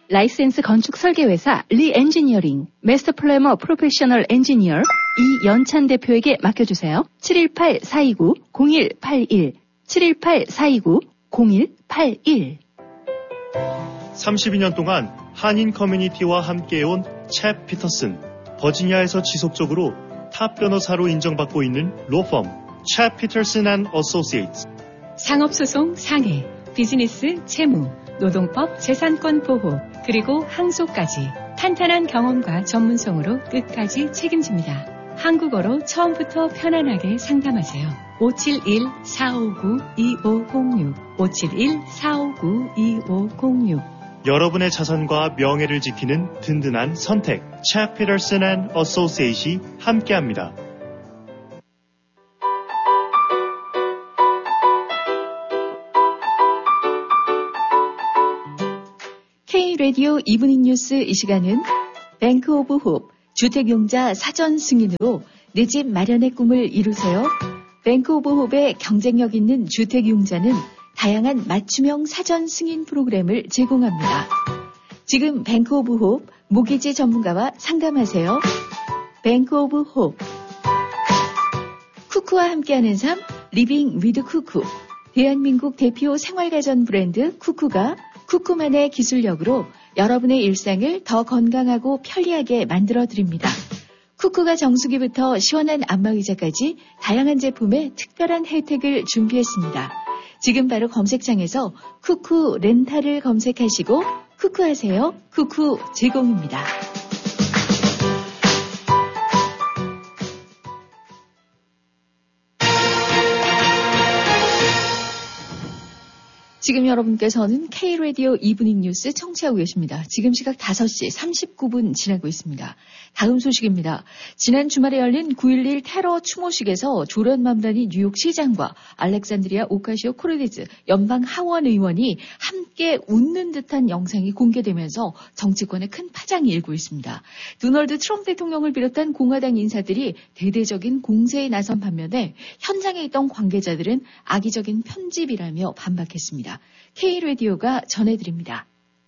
라이센스 건축 설계회사 리엔지니어링, 마스터 플래머 프로페셔널 엔지니어 이연찬 대표에게 맡겨주세요. 718-429-0181 718-429-0181 32년 동안 한인 커뮤니티와 함께해온 챕 피터슨, 버지니아에서 지속적으로 탑 변호사로 인정받고 있는 로펌 챕 피터슨 앤 어소시에이츠. 상업소송 상해, 비즈니스 채무, 노동법 재산권 보호, 그리고 항소까지 탄탄한 경험과 전문성으로 끝까지 책임집니다. 한국어로 처음부터 편안하게 상담하세요. 571-459-2506 571-459-2506 여러분의 자산과 명예를 지키는 든든한 선택 챕 피터슨 앤 어소시에이츠이 함께합니다. K-라디오 이브닝 뉴스 이 시간은 뱅크 오브 홉 주택용자 사전 승인으로 내 집 마련의 꿈을 이루세요. 뱅크 오브 홉의 경쟁력 있는 주택용자는 다양한 맞춤형 사전 승인 프로그램을 제공합니다. 지금 뱅크 오브 홉 모기지 전문가와 상담하세요. 뱅크 오브 홉. 쿠쿠와 함께하는 삶 리빙 위드 쿠쿠. 대한민국 대표 생활가전 브랜드 쿠쿠가 쿠쿠만의 기술력으로 여러분의 일상을 더 건강하고 편리하게 만들어드립니다. 쿠쿠가 정수기부터 시원한 안마의자까지 다양한 제품에 특별한 혜택을 준비했습니다. 지금 바로 검색창에서 쿠쿠 렌탈을 검색하시고 쿠쿠하세요. 쿠쿠 제공입니다. 지금 여러분께서는 K-라디오 이브닝 뉴스 청취하고 계십니다. 지금 시각 5시 39분 지나고 있습니다. 다음 소식입니다. 지난 주말에 열린 9.11 테러 추모식에서 조런 맘다니 뉴욕시장과 알렉산드리아 오카시오코르티즈 연방 하원 의원이 함께 웃는 듯한 영상이 공개되면서 정치권에 큰 파장이 일고 있습니다. 도널드 트럼프 대통령을 비롯한 공화당 인사들이 대대적인 공세에 나선 반면에 현장에 있던 관계자들은 악의적인 편집이라며 반박했습니다. K-라디오가 전해드립니다.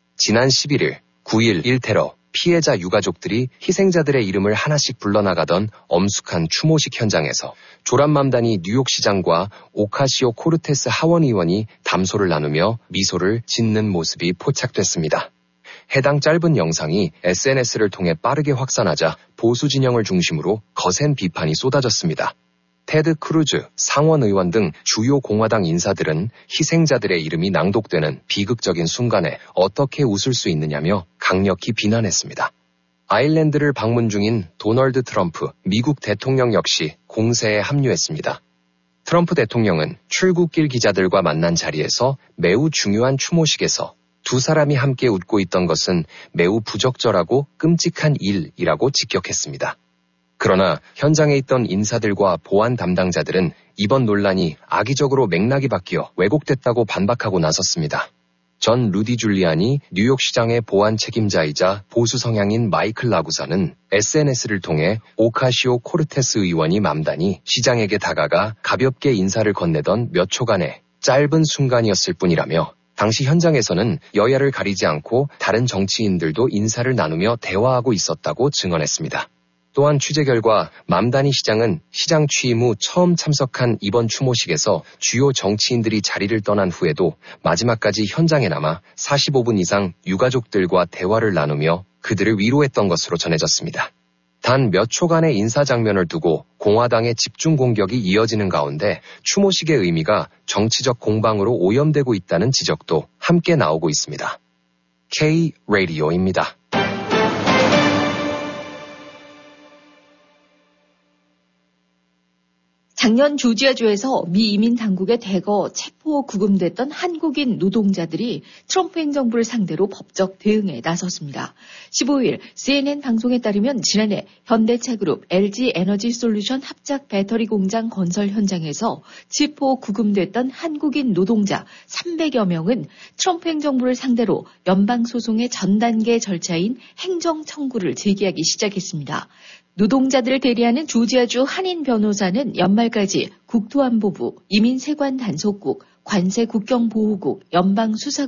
지난 11일 9.11 테러 피해자 유가족들이 희생자들의 이름을 하나씩 불러나가던 엄숙한 추모식 현장에서 조란맘다니 뉴욕시장과 오카시오 코르테스 하원의원이 담소를 나누며 미소를 짓는 모습이 포착됐습니다. 해당 짧은 영상이 SNS를 통해 빠르게 확산하자 보수 진영을 중심으로 거센 비판이 쏟아졌습니다. 테드 크루즈 상원의원 등 주요 공화당 인사들은 희생자들의 이름이 낭독되는 비극적인 순간에 어떻게 웃을 수 있느냐며 강력히 비난했습니다. 아일랜드를 방문 중인 도널드 트럼프 미국 대통령 역시 공세에 합류했습니다. 트럼프 대통령은 출국길 기자들과 만난 자리에서 매우 중요한 추모식에서 두 사람이 함께 웃고 있던 것은 매우 부적절하고 끔찍한 일이라고 직격했습니다. 그러나 현장에 있던 인사들과 보안 담당자들은 이번 논란이 악의적으로 맥락이 바뀌어 왜곡됐다고 반박하고 나섰습니다. 전 루디 줄리안이 뉴욕시장의 보안 책임자이자 보수 성향인 마이클 라구사는 SNS를 통해 오카시오 코르테스 의원이 맘다니 시장에게 다가가 가볍게 인사를 건네던 몇 초간의 짧은 순간이었을 뿐이라며 당시 현장에서는 여야를 가리지 않고 다른 정치인들도 인사를 나누며 대화하고 있었다고 증언했습니다. 또한 취재 결과 맘다니 시장은 시장 취임 후 처음 참석한 이번 추모식에서 주요 정치인들이 자리를 떠난 후에도 마지막까지 현장에 남아 45분 이상 유가족들과 대화를 나누며 그들을 위로했던 것으로 전해졌습니다. 단 몇 초간의 인사 장면을 두고 공화당의 집중 공격이 이어지는 가운데 추모식의 의미가 정치적 공방으로 오염되고 있다는 지적도 함께 나오고 있습니다. K-라디오입니다. 작년 조지아주에서 미 이민 당국에 대거 체포 구금됐던 한국인 노동자들이 트럼프 행정부를 상대로 법적 대응에 나섰습니다. 15일 CNN 방송에 따르면 지난해 현대차그룹 LG에너지솔루션 합작 배터리 공장 건설 현장에서 체포 구금됐던 한국인 노동자 300여 명은 트럼프 행정부를 상대로 연방소송의 전 단계 절차인 행정 청구를 제기하기 시작했습니다. 노동자들을 대리하는 조지아주 한인 변호사는 연말까지 국토안보부, 이민세관단속국, 관세국경보호국, 연방수사국,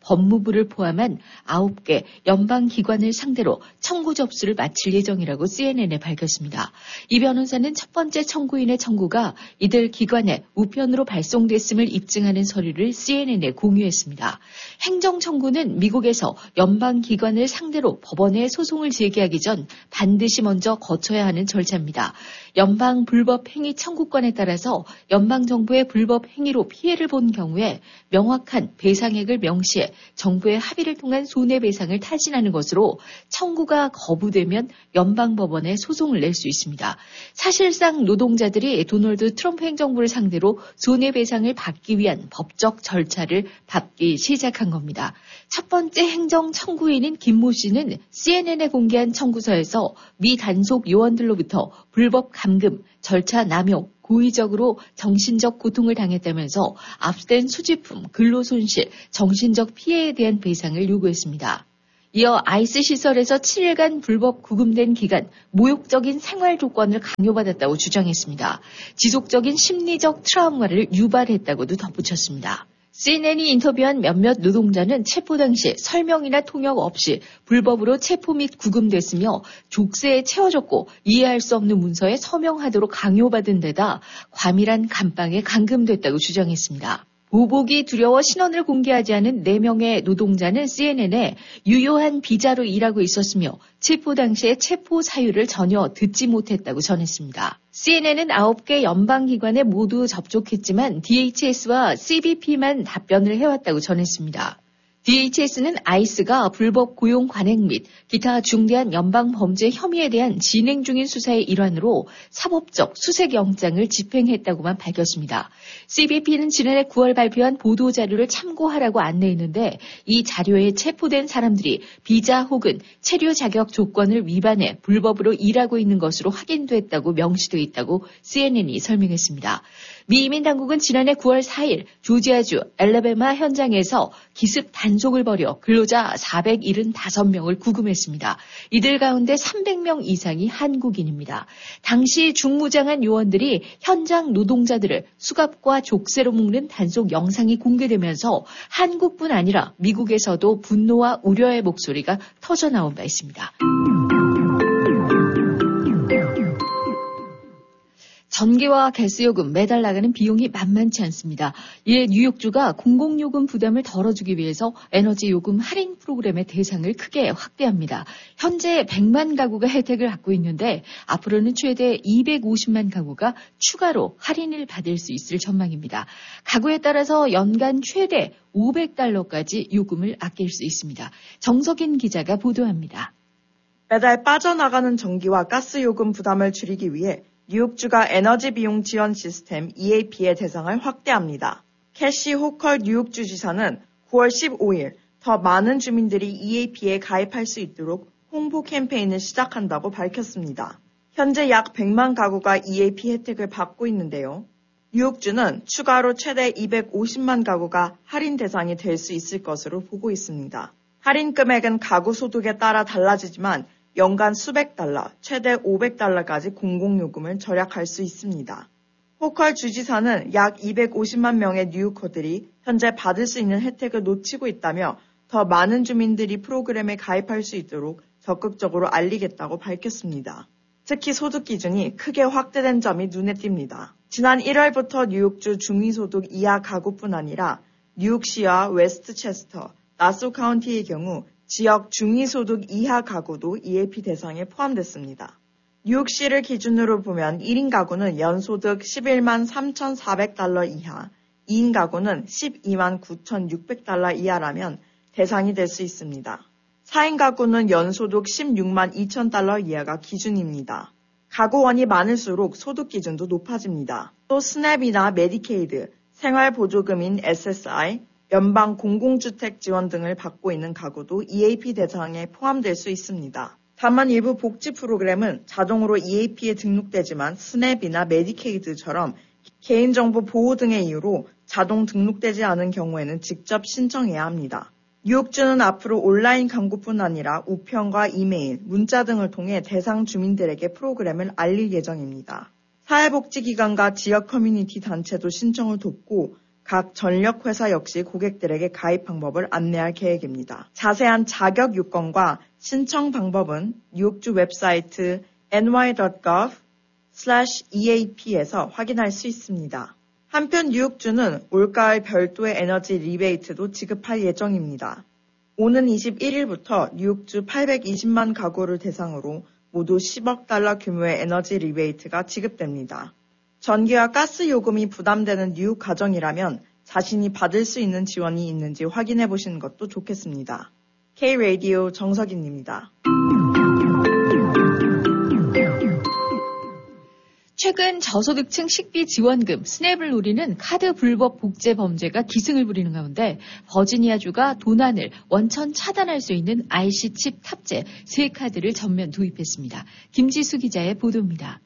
법무부를 포함한 9개 연방기관을 상대로 청구 접수를 마칠 예정이라고 CNN에 밝혔습니다. 이 변호사는 첫 번째 청구인의 청구가 이들 기관에 우편으로 발송됐음을 입증하는 서류를 CNN에 공유했습니다. 행정 청구는 미국에서 연방기관을 상대로 법원에 소송을 제기하기 전 반드시 먼저 거쳐야 하는 절차입니다. 연방 불법 행위 청구권에 따라서 연방정부의 불법 행위로 피해를 본 경우에 명확한 배상액을 명시해 정부의 합의를 통한 손해배상을 타진하는 것으로 청구가 거부되면 연방법원에 소송을 낼 수 있습니다. 사실상 노동자들이 도널드 트럼프 행정부를 상대로 손해배상을 받기 위한 법적 절차를 밟기 시작한 겁니다. 첫 번째 행정 청구인인 김모 씨는 CNN에 공개한 청구서에서 미 단속 요원들로부터 불법 감금, 절차 남용, 고의적으로 정신적 고통을 당했다면서 압수된 수지품, 근로손실, 정신적 피해에 대한 배상을 요구했습니다. 이어 아이스 시설에서 7일간 불법 구금된 기간 모욕적인 생활 조건을 강요받았다고 주장했습니다. 지속적인 심리적 트라우마를 유발했다고도 덧붙였습니다. CNN이 인터뷰한 몇몇 노동자는 체포 당시 설명이나 통역 없이 불법으로 체포 및 구금됐으며 족쇄에 채워졌고 이해할 수 없는 문서에 서명하도록 강요받은 데다 과밀한 감방에 감금됐다고 주장했습니다. 보복이 두려워 신원을 공개하지 않은 4명의 노동자는 CNN에 유효한 비자로 일하고 있었으며 체포 당시에 체포 사유를 전혀 듣지 못했다고 전했습니다. CNN은 9개 연방기관에 모두 접촉했지만 DHS와 CBP만 답변을 해왔다고 전했습니다. DHS는 아이스가 불법 고용 관행 및 기타 중대한 연방 범죄 혐의에 대한 진행 중인 수사의 일환으로 사법적 수색영장을 집행했다고만 밝혔습니다. CBP는 지난해 9월 발표한 보도자료를 참고하라고 안내했는데 이 자료에 체포된 사람들이 비자 혹은 체류 자격 조건을 위반해 불법으로 일하고 있는 것으로 확인됐다고 명시되어 있다고 CNN이 설명했습니다. 미 이민당국은 지난해 9월 4일 조지아주 엘라베마 현장에서 기습 단속을 벌여 근로자 475명을 구금했습니다. 이들 가운데 300명 이상이 한국인입니다. 당시 중무장한 요원들이 현장 노동자들을 수갑과 족쇄로 묶는 단속 영상이 공개되면서 한국뿐 아니라 미국에서도 분노와 우려의 목소리가 터져나온 바 있습니다. 전기와 가스요금 매달 나가는 비용이 만만치 않습니다. 이에 뉴욕주가 공공요금 부담을 덜어주기 위해서 에너지요금 할인 프로그램의 대상을 크게 확대합니다. 현재 100만 가구가 혜택을 받고 있는데 앞으로는 최대 250만 가구가 추가로 할인을 받을 수 있을 전망입니다. 가구에 따라서 연간 최대 $500까지 요금을 아낄 수 있습니다. 정석인 기자가 보도합니다. 매달 빠져나가는 전기와 가스 요금 부담을 줄이기 위해 뉴욕주가 에너지 비용 지원 시스템 EAP의 대상을 확대합니다. 캐시 호컬 뉴욕주 지사는 9월 15일 더 많은 주민들이 EAP에 가입할 수 있도록 홍보 캠페인을 시작한다고 밝혔습니다. 현재 약 100만 가구가 EAP 혜택을 받고 있는데요. 뉴욕주는 추가로 최대 250만 가구가 할인 대상이 될 수 있을 것으로 보고 있습니다. 할인 금액은 가구 소득에 따라 달라지지만 연간 수백 달러, 최대 $500까지 공공요금을 절약할 수 있습니다. 호컬 주지사는 약 250만 명의 뉴요커들이 현재 받을 수 있는 혜택을 놓치고 있다며 더 많은 주민들이 프로그램에 가입할 수 있도록 적극적으로 알리겠다고 밝혔습니다. 특히 소득 기준이 크게 확대된 점이 눈에 띕니다. 지난 1월부터 뉴욕주 중위소득 이하 가구뿐 아니라 뉴욕시와 웨스트체스터, 나소 카운티의 경우 지역 중위소득 이하 가구도 EAP 대상에 포함됐습니다. 뉴욕시를 기준으로 보면 1인 가구는 연소득 11만 3,400달러 이하, 2인 가구는 12만 9,600달러 이하라면 대상이 될 수 있습니다. 4인 가구는 연소득 16만 2,000달러 이하가 기준입니다. 가구원이 많을수록 소득 기준도 높아집니다. 또 스냅이나 메디케이드, 생활보조금인 SSI, 연방 공공주택 지원 등을 받고 있는 가구도 EAP 대상에 포함될 수 있습니다. 다만 일부 복지 프로그램은 자동으로 EAP에 등록되지만 스냅이나 메디케이드처럼 개인정보 보호 등의 이유로 자동 등록되지 않은 경우에는 직접 신청해야 합니다. 뉴욕주는 앞으로 온라인 광고뿐 아니라 우편과 이메일, 문자 등을 통해 대상 주민들에게 프로그램을 알릴 예정입니다. 사회복지기관과 지역 커뮤니티 단체도 신청을 돕고 각 전력회사 역시 고객들에게 가입 방법을 안내할 계획입니다. 자세한 자격 요건과 신청 방법은 뉴욕주 웹사이트 ny.gov/eap에서 확인할 수 있습니다. 한편 뉴욕주는 올가을 별도의 에너지 리베이트도 지급할 예정입니다. 오는 21일부터 뉴욕주 820만 가구를 대상으로 모두 10억 달러 규모의 에너지 리베이트가 지급됩니다. 전기와 가스 요금이 부담되는 뉴욕 가정이라면 자신이 받을 수 있는 지원이 있는지 확인해 보시는 것도 좋겠습니다. K-라디오 정석인입니다. 최근 저소득층 식비 지원금 스냅을 노리는 카드 불법 복제 범죄가 기승을 부리는 가운데 버지니아주가 도난을 원천 차단할 수 있는 IC 칩 탑재 새 카드를 전면 도입했습니다. 김지수 기자의 보도입니다.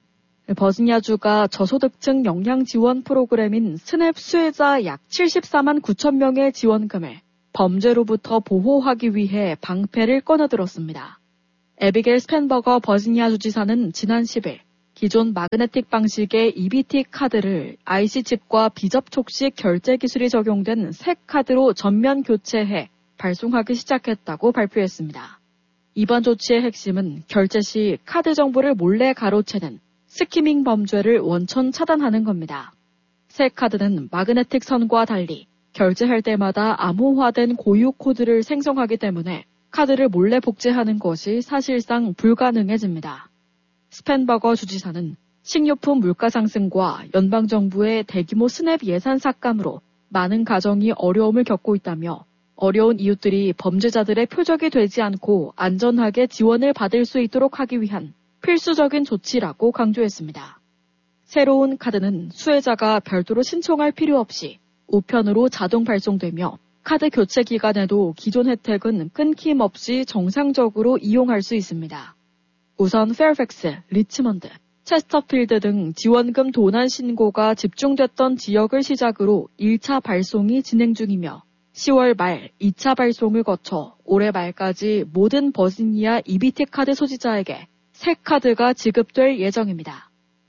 버지니아주가 저소득층 역량 지원 프로그램인 스냅 수혜자 약 74만 9천 명의 지원금을 범죄로부터 보호하기 위해 방패를 꺼내들었습니다. 에비겔 스펜버거 버지니아주 지사는 지난 10일 기존 마그네틱 방식의 EBT 카드를 IC칩과 비접촉식 결제 기술이 적용된 새 카드로 전면 교체해 발송하기 시작했다고 발표했습니다. 이번 조치의 핵심은 결제 시 카드 정보를 몰래 가로채는 스키밍 범죄를 원천 차단하는 겁니다. 새 카드는 마그네틱 선과 달리 결제할 때마다 암호화된 고유 코드를 생성하기 때문에 카드를 몰래 복제하는 것이 사실상 불가능해집니다. 스펜버거 주지사는 식료품 물가 상승과 연방정부의 대규모 스냅 예산 삭감으로 많은 가정이 어려움을 겪고 있다며 어려운 이웃들이 범죄자들의 표적이 되지 않고 안전하게 지원을 받을 수 있도록 하기 위한 필수적인 조치라고 강조했습니다. 새로운 카드는 수혜자가 별도로 신청할 필요 없이 우편으로 자동 발송되며 카드 교체 기간에도 기존 혜택은 끊김없이 정상적으로 이용할 수 있습니다. 우선 페어팩스, 리치먼드, 체스터필드 등 지원금 도난 신고가 집중됐던 지역을 시작으로 1차 발송이 진행 중이며 10월 말 2차 발송을 거쳐 올해 말까지 모든 버지니아 EBT 카드 소지자에게 새 카드가 지급될 예정입니다.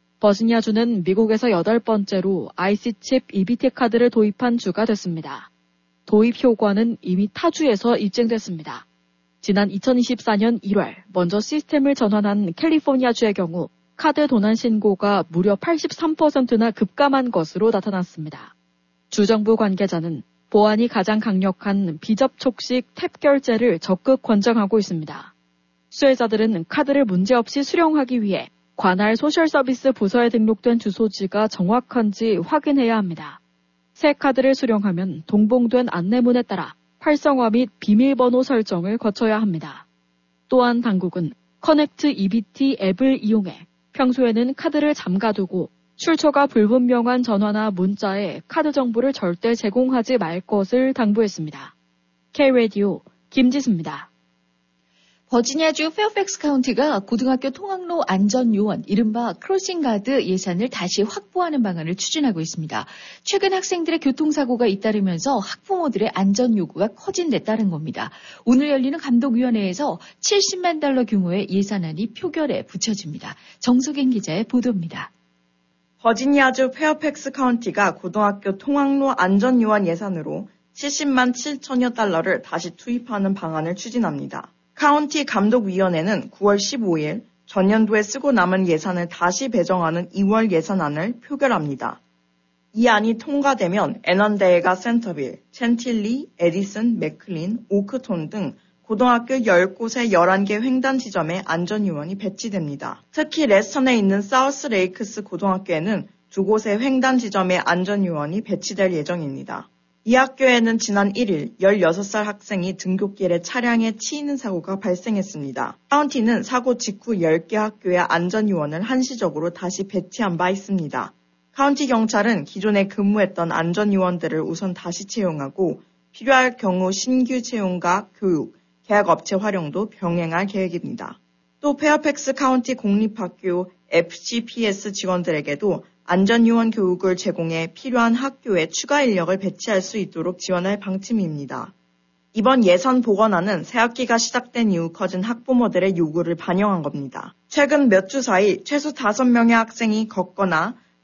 버지니아주는 미국에서 8번째로 IC칩 EBT 카드를 도입한 주가 됐습니다. 도입 효과는 이미 타주에서 입증됐습니다. 지난 2024년 1월 먼저 시스템을 전환한 캘리포니아주의 경우 카드 도난 신고가 무려 83%나 급감한 것으로 나타났습니다. 주정부 관계자는 보안이 가장 강력한 비접촉식 탭 결제를 적극 권장하고 있습니다. 수혜자들은 카드를 문제없이 수령하기 위해 관할 소셜서비스 부서에 등록된 주소지가 정확한지 확인해야 합니다. 새 카드를 수령하면 동봉된 안내문에 따라 활성화 및 비밀번호 설정을 거쳐야 합니다. 또한 당국은 커넥트 EBT 앱을 이용해 평소에는 카드를 잠가두고 출처가 불분명한 전화나 문자에 카드 정보를 절대 제공하지 말 것을 당부했습니다. K-라디오 김지수입니다. 버지니아주 페어팩스 카운티가 고등학교 통학로 안전요원, 이른바 크로싱가드 예산을 다시 확보하는 방안을 추진하고 있습니다. 최근 학생들의 교통사고가 잇따르면서 학부모들의 안전 요구가 커진 데 따른 겁니다. 오늘 열리는 감독위원회에서 70만 달러 규모의 예산안이 표결에 붙여집니다. 정석인 기자의 보도입니다. 버지니아주 페어팩스 카운티가 고등학교 통학로 안전요원 예산으로 70만 7천여 달러를 다시 투입하는 방안을 추진합니다. 카운티 감독위원회는 9월 15일 전년도에 쓰고 남은 예산을 다시 배정하는 2월 예산안을 표결합니다. 이 안이 통과되면 애넌데일가 센터빌, 챈틸리, 에디슨, 맥클린, 오크톤 등 고등학교 10곳의 11개 횡단 지점에 안전요원이 배치됩니다. 특히 레스턴에 있는 사우스 레이크스 고등학교에는 2곳의 횡단 지점에 안전요원이 배치될 예정입니다. 이 학교에는 지난 1일 16살 학생이 등굣길에 차량에 치이는 사고가 발생했습니다. 카운티는 사고 직후 10개 학교의 안전요원을 한시적으로 다시 배치한 바 있습니다. 카운티 경찰은 기존에 근무했던 안전요원들을 우선 다시 채용하고 필요할 경우 신규 채용과 교육, 계약업체 활용도 병행할 계획입니다. 또 페어팩스 카운티 공립학교 FGPS 직원들에게도 안전요원 교육을 제공해 필요한 학교에 추가 인력을 배치할 수 있도록 지원할 방침입니다. 이번 예산 보건안은 새학기가 시작된 이후 커진 학부모들의 요구를 반영한 겁니다. 최근 몇 주 사이 최소 5명의 학생이 걷거나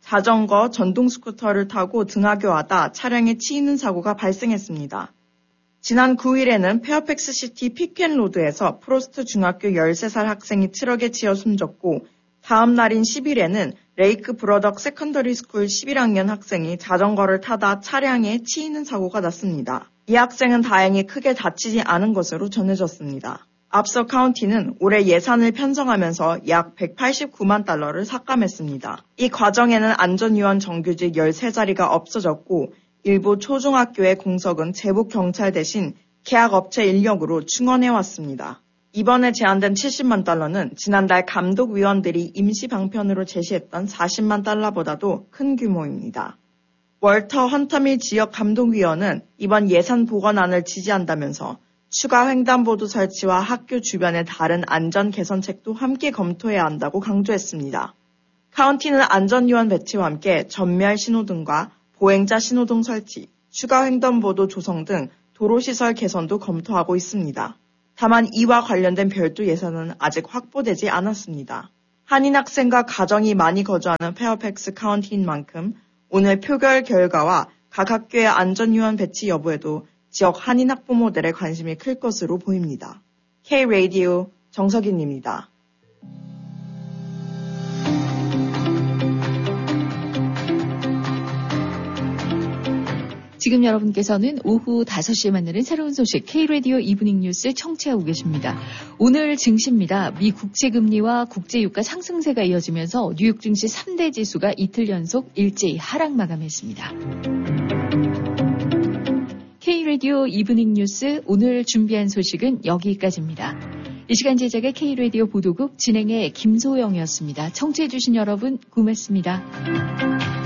자전거, 전동 스쿠터를 타고 등하교하다 차량에 치이는 사고가 발생했습니다. 지난 9일에는 페어팩스 시티 피켄로드에서 프로스트 중학교 13살 학생이 트럭에 치여 숨졌고 다음 날인 10일에는 레이크 브러덕 세컨더리 스쿨 11학년 학생이 자전거를 타다 차량에 치이는 사고가 났습니다. 이 학생은 다행히 크게 다치지 않은 것으로 전해졌습니다. 앞서 카운티는 올해 예산을 편성하면서 약 189만 달러를 삭감했습니다. 이 과정에는 안전위원 정규직 13자리가 없어졌고 일부 초중학교의 공석은 제복 경찰 대신 계약업체 인력으로 충원해왔습니다. 이번에 제안된 70만 달러는 지난달 감독위원들이 임시 방편으로 제시했던 40만 달러보다도 큰 규모입니다. 월터 헌터밀 지역 감독위원은 이번 예산 보건안을 지지한다면서 추가 횡단보도 설치와 학교 주변의 다른 안전 개선책도 함께 검토해야 한다고 강조했습니다. 카운티는 안전요원 배치와 함께 전멸 신호등과 보행자 신호등 설치, 추가 횡단보도 조성 등 도로시설 개선도 검토하고 있습니다. 다만 이와 관련된 별도 예산은 아직 확보되지 않았습니다. 한인 학생과 가정이 많이 거주하는 페어팩스 카운티인 만큼 오늘 표결 결과와 각 학교의 안전요원 배치 여부에도 지역 한인 학부모들의 관심이 클 것으로 보입니다. K-Radio 정석인입니다. 지금 여러분께서는 오후 5시에 만나는 새로운 소식 K-Radio 이브닝 뉴스 청취하고 계십니다. 오늘 증시입니다. 미 국채금리와 국제유가 상승세가 이어지면서 뉴욕 증시 3대 지수가 이틀 연속 일제히 하락 마감했습니다. K-Radio 이브닝 뉴스 오늘 준비한 소식은 여기까지입니다. 이 시간 제작의 K-Radio 보도국 진행의 김소영이었습니다. 청취해주신 여러분 고맙습니다.